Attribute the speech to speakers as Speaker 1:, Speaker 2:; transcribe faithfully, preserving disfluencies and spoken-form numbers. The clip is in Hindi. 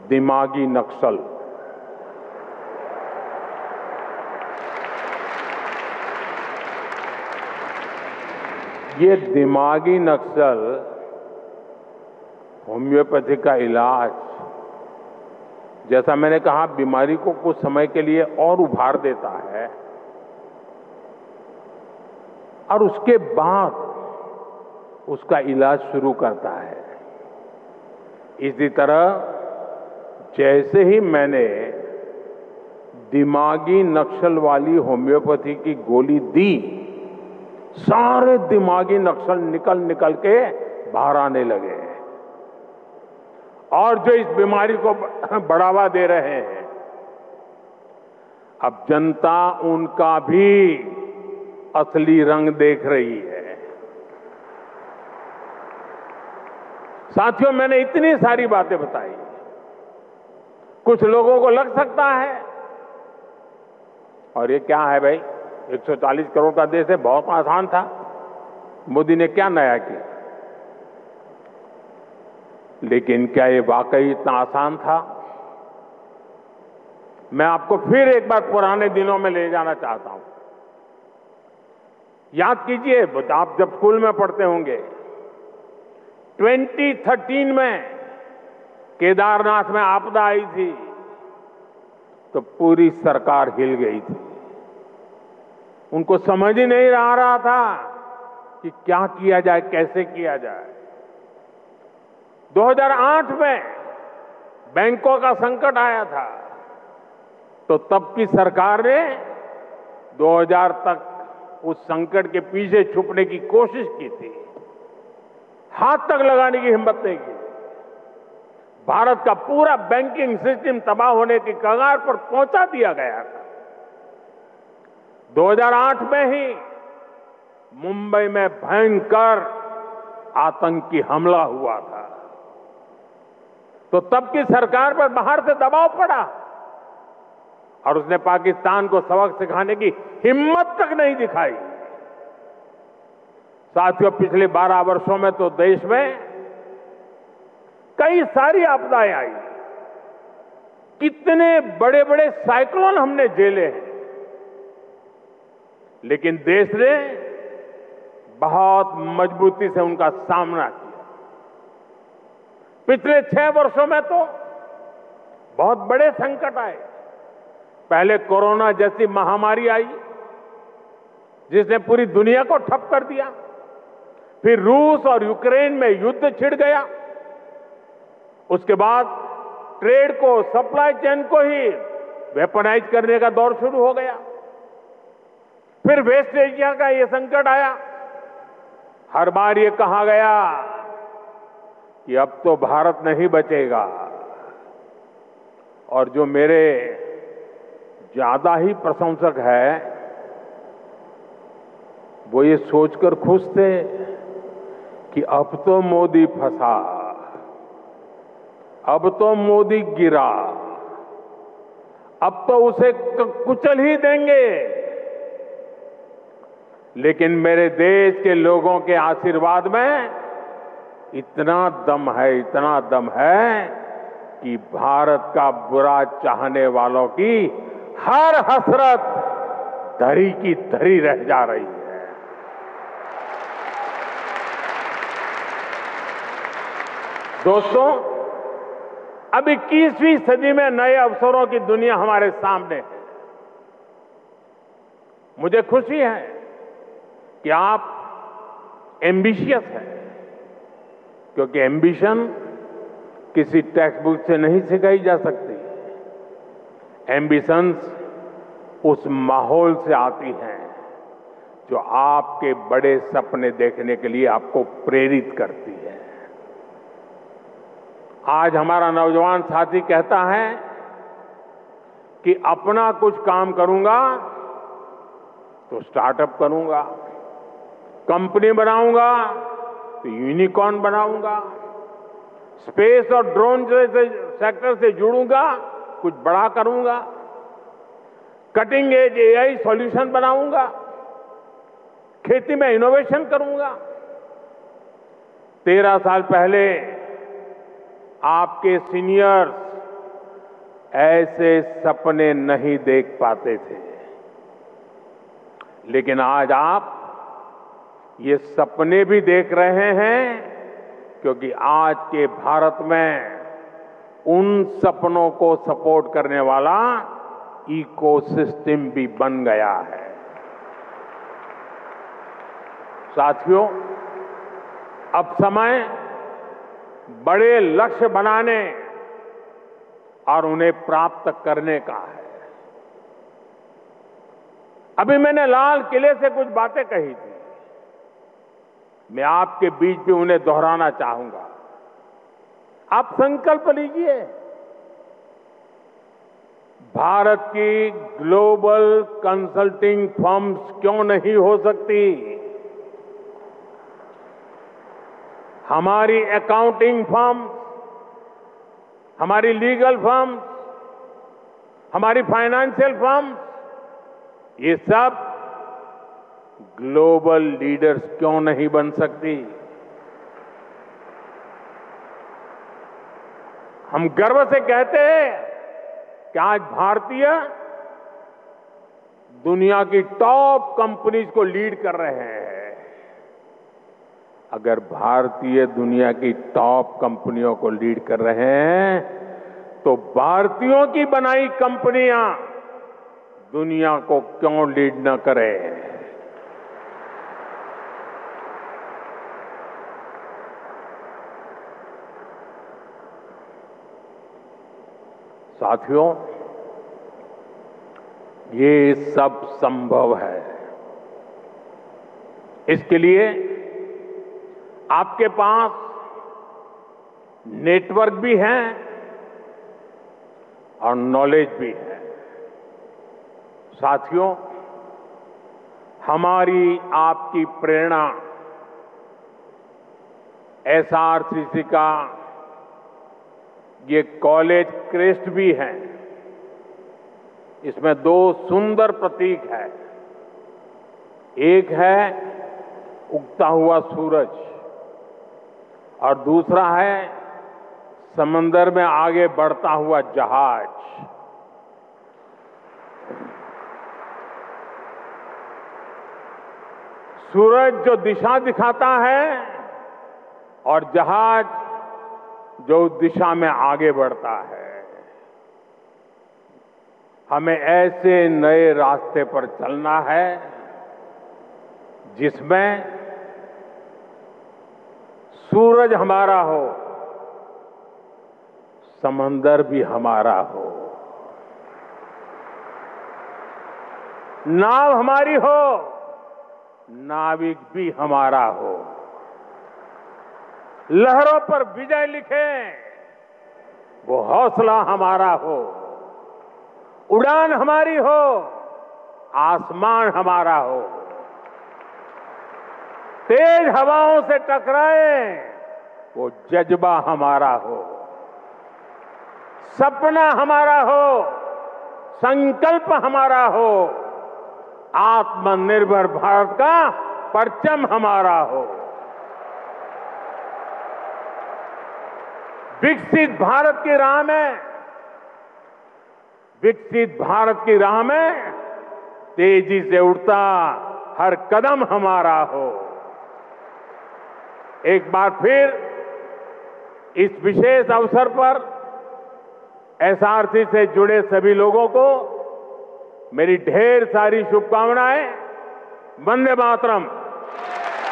Speaker 1: दिमागी नक्सल। ये दिमागी नक्सल होम्योपैथी का इलाज, जैसा मैंने कहा, बीमारी को कुछ समय के लिए और उभार देता है और उसके बाद उसका इलाज शुरू करता है। इसी तरह जैसे ही मैंने दिमागी नक्सल वाली होम्योपैथी की गोली दी, सारे दिमागी नक्सल निकल निकल के बाहर आने लगे और जो इस बीमारी को बढ़ावा दे रहे हैं, अब जनता उनका भी असली रंग देख रही है। साथियों, मैंने इतनी सारी बातें बताई, कुछ लोगों को लग सकता है और ये क्या है भाई, एक सौ चालीस करोड़ का देश है, बहुत आसान था, मोदी ने क्या नया किया। लेकिन क्या ये वाकई इतना आसान था? मैं आपको फिर एक बार पुराने दिनों में ले जाना चाहता हूं। याद कीजिए, आप जब स्कूल में पढ़ते होंगे, दो हज़ार तेरह में केदारनाथ में आपदा आई थी तो पूरी सरकार हिल गई थी। उनको समझ ही नहीं आ रहा था कि क्या किया जाए, कैसे किया जाए। दो हज़ार आठ में बैंकों का संकट आया था तो तब की सरकार ने दो हज़ार तक उस संकट के पीछे छुपने की कोशिश की थी, हाथ तक लगाने की हिम्मत नहीं की। भारत का पूरा बैंकिंग सिस्टम तबाह होने की कगार पर पहुंचा दिया गया था। दो हज़ार आठ में ही मुंबई में भयंकर आतंकी हमला हुआ था तो तब की सरकार पर बाहर से दबाव पड़ा और उसने पाकिस्तान को सबक सिखाने की हिम्मत तक नहीं दिखाई। साथियों, पिछले बारह वर्षों में तो देश में कई सारी आपदाएं आई, कितने बड़े बड़े साइक्लोन हमने झेले हैं, लेकिन देश ने बहुत मजबूती से उनका सामना किया। पिछले छह वर्षों में तो बहुत बड़े संकट आए। पहले कोरोना जैसी महामारी आई जिसने पूरी दुनिया को ठप कर दिया। फिर रूस और यूक्रेन में युद्ध छिड़ गया। उसके बाद ट्रेड को, सप्लाई चेन को ही वेपनाइज करने का दौर शुरू हो गया। फिर वेस्ट एशिया का ये संकट आया। हर बार ये कहा गया कि अब तो भारत नहीं बचेगा, और जो मेरे ज्यादा ही प्रशंसक है वो ये सोचकर खुश थे कि अब तो मोदी फंसा, अब तो मोदी गिरा, अब तो उसे कुचल ही देंगे। लेकिन मेरे देश के लोगों के आशीर्वाद में इतना दम है, इतना दम है कि भारत का बुरा चाहने वालों की हर हसरत धरी की धरी रह जा रही है। दोस्तों, अब इक्कीसवीं सदी में नए अवसरों की दुनिया हमारे सामने है। मुझे खुशी है कि आप एम्बिशियस हैं, क्योंकि एम्बिशन किसी टेक्स्ट बुक से नहीं सिखाई जा सकती। एम्बिशंस उस माहौल से आती हैं जो आपके बड़े सपने देखने के लिए आपको प्रेरित करती है। आज हमारा नौजवान साथी कहता है कि अपना कुछ काम करूंगा तो स्टार्टअप करूंगा, कंपनी बनाऊंगा तो यूनिकॉर्न बनाऊंगा, स्पेस और ड्रोन जैसे सेक्टर से जुड़ूंगा, कुछ बड़ा करूंगा, कटिंग एज एआई सॉल्यूशन बनाऊंगा, खेती में इनोवेशन करूंगा। तेरह साल पहले आपके सीनियर्स ऐसे सपने नहीं देख पाते थे। लेकिन आज आप ये सपने भी देख रहे हैं, क्योंकि आज के भारत में उन सपनों को सपोर्ट करने वाला इकोसिस्टम भी बन गया है। साथियों, अब समय बड़े लक्ष्य बनाने और उन्हें प्राप्त करने का है। अभी मैंने लाल किले से कुछ बातें कही थी, मैं आपके बीच भी उन्हें दोहराना चाहूंगा। आप संकल्प लीजिए, भारत की ग्लोबल कंसल्टिंग फर्म्स क्यों नहीं हो सकती? हमारी अकाउंटिंग फर्म्स, हमारी लीगल फर्म्स, हमारी फाइनेंशियल फर्म्स, ये सब ग्लोबल लीडर्स क्यों नहीं बन सकती? हम गर्व से कहते हैं कि आज भारतीय दुनिया की टॉप कंपनीज को लीड कर रहे हैं। अगर भारतीय दुनिया की टॉप कंपनियों को लीड कर रहे हैं, तो भारतीयों की बनाई कंपनियां दुनिया को क्यों लीड न करें? साथियों, ये सब संभव है। इसके लिए आपके पास नेटवर्क भी है और नॉलेज भी है। साथियों, हमारी आपकी प्रेरणा एसआरसीसी का ये कॉलेज क्रेस्ट भी है। इसमें दो सुंदर प्रतीक है। एक है उगता हुआ सूरज और दूसरा है समंदर में आगे बढ़ता हुआ जहाज। सूरज जो दिशा दिखाता है और जहाज जो दिशा में आगे बढ़ता है। हमें ऐसे नए रास्ते पर चलना है जिसमें सूरज हमारा हो, समंदर भी हमारा हो, नाव हमारी हो, नाविक भी हमारा हो, लहरों पर विजय लिखे वो हौसला हमारा हो, उड़ान हमारी हो, आसमान हमारा हो, तेज हवाओं से टकराए वो जज्बा हमारा हो, सपना हमारा हो, संकल्प हमारा हो, आत्मनिर्भर भारत का परचम हमारा हो। विकसित भारत की राह में विकसित भारत की राह में तेजी से उड़ता हर कदम हमारा हो। एक बार फिर इस विशेष अवसर पर एसआरसी से जुड़े सभी लोगों को मेरी ढेर सारी शुभकामनाएं। वंदे मातरम।